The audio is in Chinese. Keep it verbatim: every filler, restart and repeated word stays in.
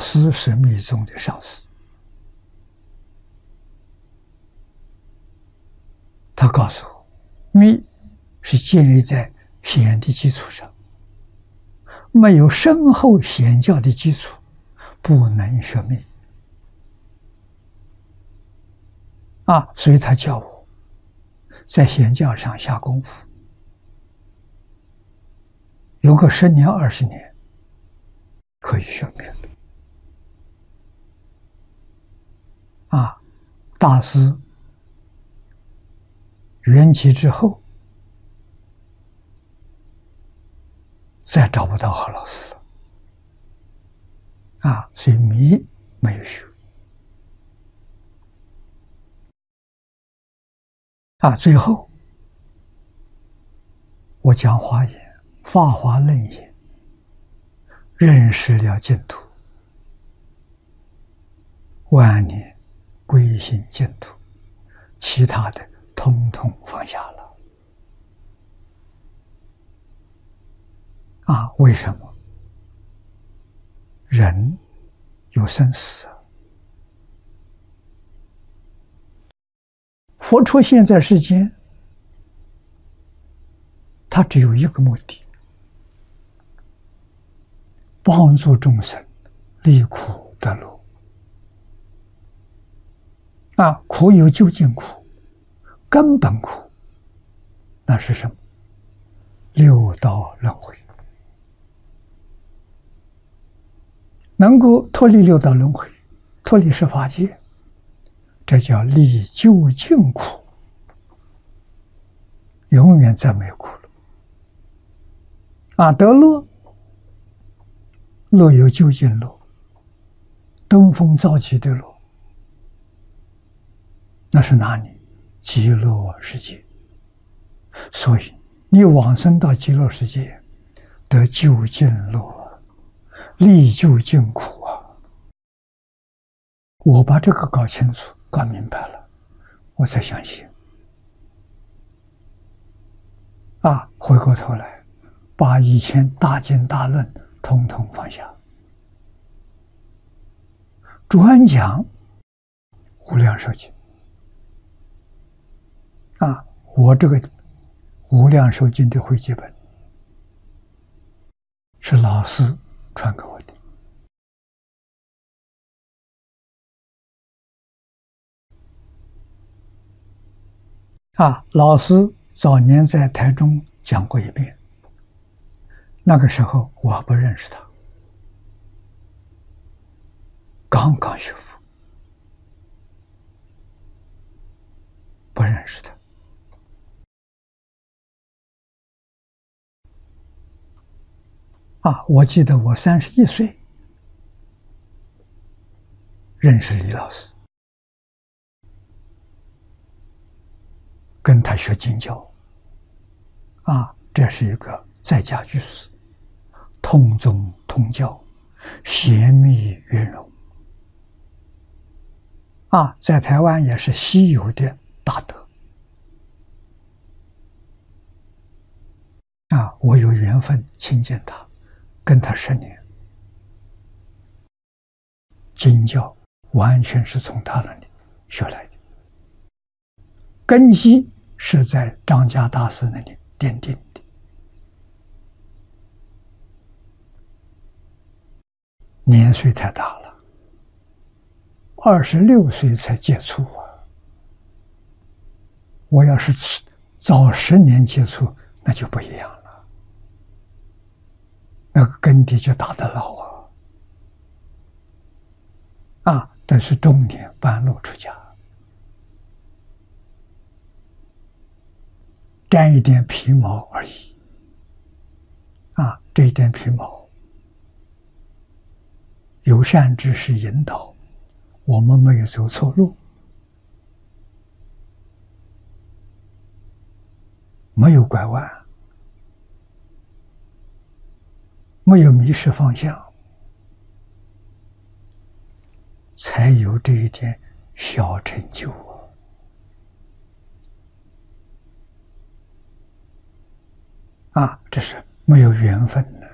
师是密宗的上师，他告诉我，密是建立在显的基础上，没有深厚显教的基础，不能学密。啊，所以他叫我在显教上下功夫，有个十年二十年可以学密的。啊，大师圆寂之后，再找不到何老师了。啊，所以密没有学。啊，最后我讲华严、法华论言，认识了净土，万年归心净土，其他的统统放下了。啊，为什么？人有生死啊。佛出现在世间，他只有一个目的：帮助众生离苦得乐。啊，苦有究竟苦，根本苦，那是什么？六道轮回。能够脱离六道轮回，脱离十法界，这叫离究竟苦，永远再没有苦了。啊，得乐，乐有究竟乐，登峰造极的乐，那是哪里？极乐世界。所以你往生到极乐世界，得究竟乐，离究竟苦啊！我把这个搞清楚、搞明白了，我才相信。啊，回过头来，把以前大经大论统统放下，专讲无量寿经。啊，我这个无量寿经的汇集本是老师传给我的。啊，老师早年在台中讲过一遍，那个时候我还不认识他，刚刚学佛，不认识他。啊，我记得我三十一岁认识李老师，跟他学经教。啊，这是一个在家居士，通宗通教，贤密圆融。啊，在台湾也是稀有的大德。啊，我有缘分亲近他，跟他十年，经教完全是从他那里学来的，根基是在张家大师那里奠定的。年岁太大了，二十六岁才接触啊！我要是早十年接触，那就不一样了，那个根底就打得牢啊！啊，但是中年半路出家，沾一点皮毛而已。啊，这一点皮毛，有善知识引导，我们没有走错路，没有拐弯，没有迷失方向，才有这一点小成就啊！啊，这是没有缘分的。